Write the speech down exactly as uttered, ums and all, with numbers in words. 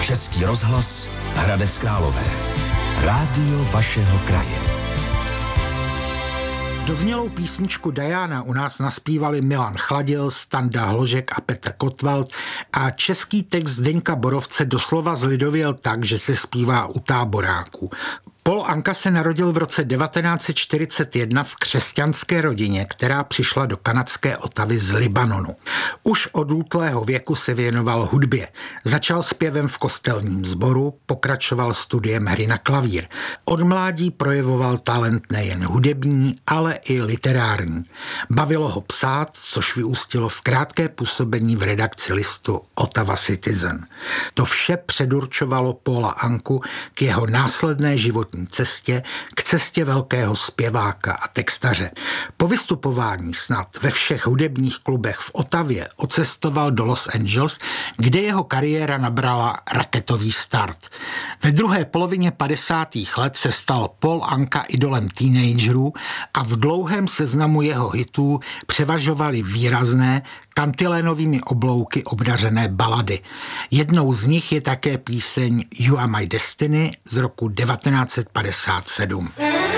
Český rozhlas Hradec Králové. Rádio vašeho kraje. Doznělou písničku Diana u nás naspívali Milan Chladil, Standa Hložek a Petr Kotwald a český text Zdeňka Borovce doslova zlidověl tak, že se zpívá u táboráků. Paul Anka se narodil v roce devatenáct set čtyřicet jedna v křesťanské rodině, která přišla do kanadské Ottavy z Libanonu. Už od útlého věku se věnoval hudbě. Začal zpěvem v kostelním sboru, pokračoval studiem hry na klavír. Od mládí projevoval talent nejen hudební, ale i literární. Bavilo ho psát, což vyústilo v krátké působení v redakci listu Ottawa Citizen. To vše předurčovalo Paula Anku k jeho následné životní cestě, k cestě velkého zpěváka a textaře. Po vystupování snad ve všech hudebních klubech v Ottawě odcestoval do Los Angeles, kde jeho kariéra nabrala raketový start. Ve druhé polovině padesátých let se stal Paul Anka idolem teenagerů a v dlouhém seznamu jeho hitů převažovaly výrazné, kantilénovými oblouky obdařené balady. Jednou z nich je také píseň You Are My Destiny z roku devatenáct set padesát sedm.